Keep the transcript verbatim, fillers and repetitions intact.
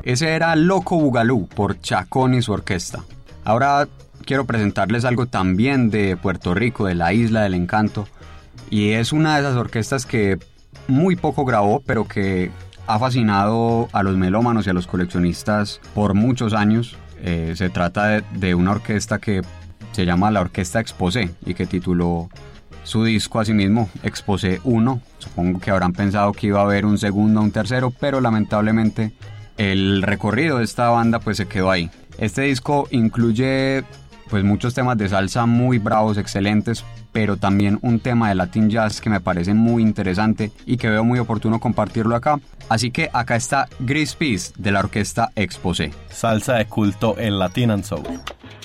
Ese era Loco Bugalú por Chacón y su orquesta. Ahora quiero presentarles algo también de Puerto Rico, de la Isla del Encanto, y es una de esas orquestas que muy poco grabó, pero que ha fascinado a los melómanos y a los coleccionistas por muchos años. Eh, se trata de, de una orquesta que se llama la Orquesta Exposé y que tituló su disco a sí mismo Exposé uno. Supongo que habrán pensado que iba a haber un segundo o un tercero, pero lamentablemente el recorrido de esta banda pues se quedó ahí. Este disco incluye pues muchos temas de salsa muy bravos, excelentes, pero también un tema de Latin Jazz que me parece muy interesante y que veo muy oportuno compartirlo acá. Así que acá está Grease Peace de la Orquesta Exposé. Salsa de culto en Latin and Soul.